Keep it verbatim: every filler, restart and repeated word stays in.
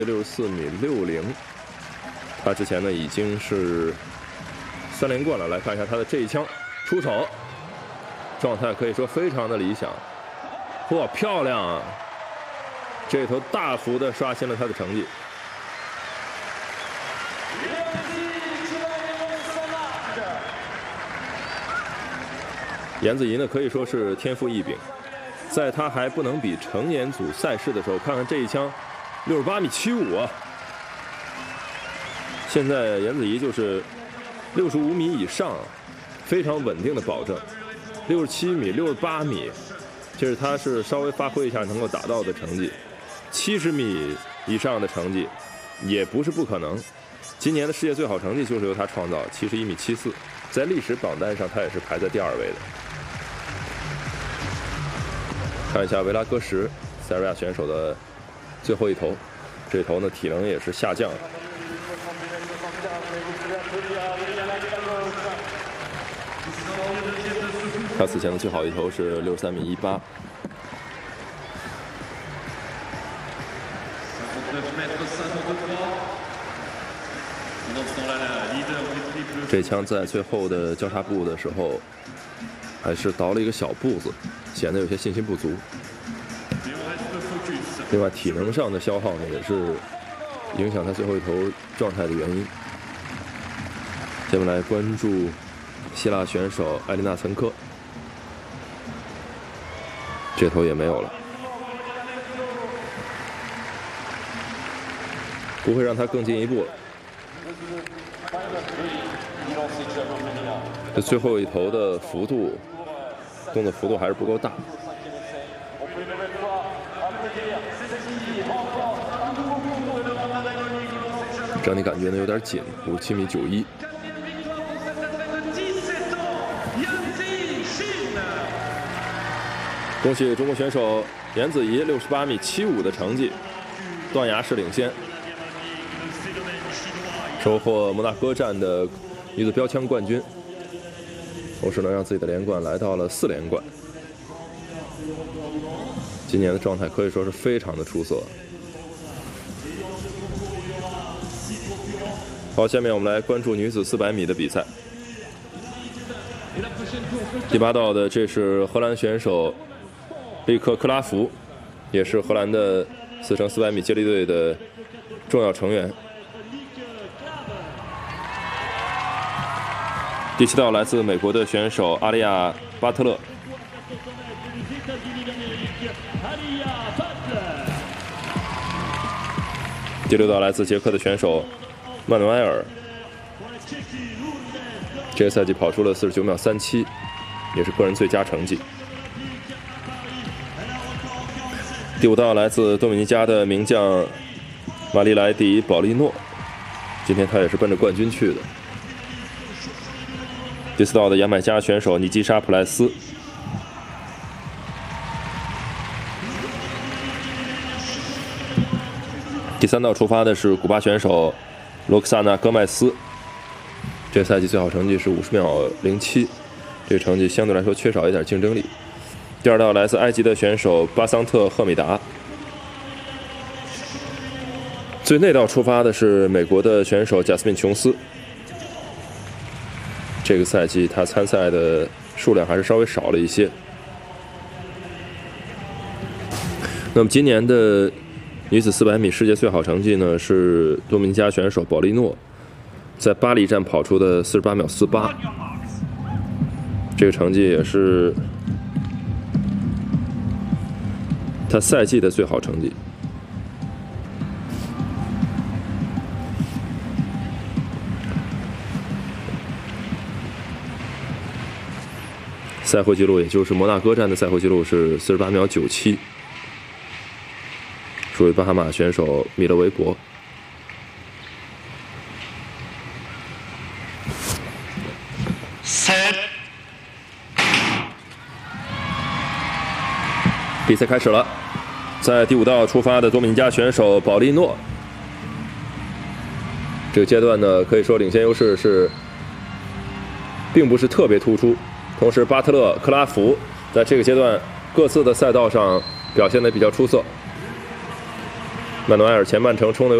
六十四米六零，他之前呢已经是三连冠了。来看一下他的这一枪出手，状态可以说非常的理想。哇，漂亮啊！这头大幅的刷新了他的成绩。颜子怡呢可以说是天赋异禀，在他还不能比成年组赛事的时候，看看这一枪。 六十八米七五啊！现在颜子怡就是六十五米以上，非常稳定的保证。六十七米、六十八米，这是他是稍微发挥一下能够达到的成绩。七十米以上的成绩也不是不可能。今年的世界最好成绩就是由他创造，七十一米七四，在历史榜单上他也是排在第二位的。看一下维拉戈什，塞尔维亚选手的。 最后一投，这投呢体能也是下降了。他此前的最好一投是六十三米一八。这枪在最后的交叉步的时候，还是倒了一个小步子，显得有些信心不足。 另外，体能上的消耗呢，也是影响他最后一投状态的原因。下面来关注希腊选手艾丽娜·岑科，这投也没有了，不会让他更进一步了。这最后一投的幅度，动的幅度还是不够大。 整体感觉呢有点紧，五十七米九一。恭喜中国选手颜子怡六十八米七五的成绩，断崖式领先，收获摩纳哥站的女子标枪冠军，同时呢让自己的连冠来到了四连冠。今年的状态可以说是非常的出色。 好，下面我们来关注女子四百米的比赛。第八道的这是荷兰选手利克克拉福，也是荷兰的四乘四百米接力队的重要成员。第七道来自美国的选手阿利亚巴特勒。第六道来自捷克的选手。 曼努埃尔这个赛季跑出了四十九秒三七，也是个人最佳成绩。第五道来自多米尼加的名将马利莱迪保利诺，今天他也是奔着冠军去的。第四道的牙买加选手尼基沙普莱斯。第三道出发的是古巴选手。 罗克萨纳·戈麦斯，这个赛季最好成绩是五十秒零七，这个成绩相对来说缺少一点竞争力。第二道来自埃及的选手巴桑特·赫米达。最内道出发的是美国的选手贾斯敏·琼斯，这个赛季他参赛的数量还是稍微少了一些。那么今年的。 女子四百米世界最好成绩呢是多米尼加选手保利诺，在巴黎站跑出的四十八秒四八，这个成绩也是他赛季的最好成绩。赛会纪录也就是摩纳哥站的赛会纪录是四十八秒九七。 属于巴哈马选手米勒维伯。比赛开始了，在第五道出发的多米尼加选手保利诺，这个阶段呢，可以说领先优势是并不是特别突出。同时，巴特勒、克拉福在这个阶段各自的赛道上表现得比较出色。 曼努埃尔前半程冲的